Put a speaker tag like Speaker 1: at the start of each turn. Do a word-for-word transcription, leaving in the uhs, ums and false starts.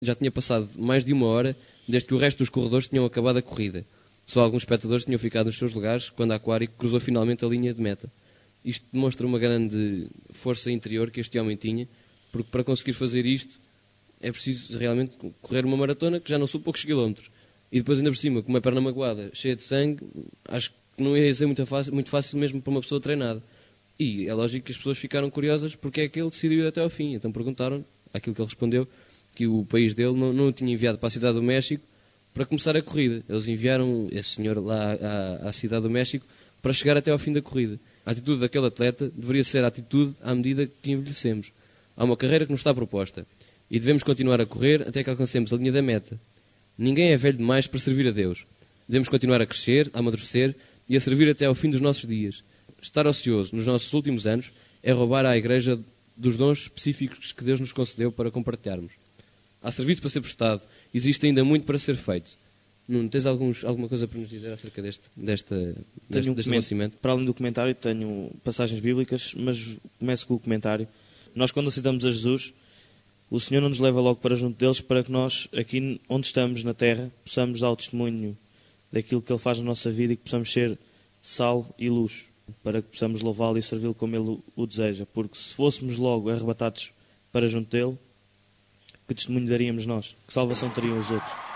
Speaker 1: Já tinha passado mais de uma hora desde que o resto dos corredores tinham acabado a corrida. Só alguns espectadores tinham ficado nos seus lugares quando a Aquário cruzou finalmente a linha de meta. Isto demonstra uma grande força interior que este homem tinha, porque para conseguir fazer isto é preciso realmente correr uma maratona que já não são poucos quilómetros. E depois ainda por cima, com uma perna magoada, cheia de sangue, acho que não ia ser muito fácil, muito fácil mesmo para uma pessoa treinada. E é lógico que as pessoas ficaram curiosas porque é que ele decidiu ir até ao fim. Então perguntaram, aquilo que ele respondeu, que o país dele não, não o tinha enviado para a cidade do México para começar a corrida. Eles enviaram esse senhor lá à, à cidade do México para chegar até ao fim da corrida. A atitude daquele atleta deveria ser a atitude à medida que envelhecemos. Há uma carreira que nos está proposta e devemos continuar a correr até que alcancemos a linha da meta. Ninguém é velho demais para servir a Deus. Devemos continuar a crescer, a amadurecer e a servir até ao fim dos nossos dias. Estar ocioso nos nossos últimos anos é roubar à Igreja dos dons específicos que Deus nos concedeu para compartilharmos. Há serviço para ser prestado, existe ainda muito para ser feito. Não tens alguns, alguma coisa para nos dizer acerca deste, desta, deste,
Speaker 2: um
Speaker 1: deste conhecimento?
Speaker 2: Para além do comentário, tenho passagens bíblicas, mas começo com o comentário. Nós, quando aceitamos a Jesus, o Senhor não nos leva logo para junto deles para que nós, aqui onde estamos na terra, possamos dar o testemunho daquilo que Ele faz na nossa vida e que possamos ser sal e luz, para que possamos louvá-lo e servi-lo como Ele o deseja. Porque se fôssemos logo arrebatados para junto dele, que testemunho daríamos nós? Que salvação teriam os outros?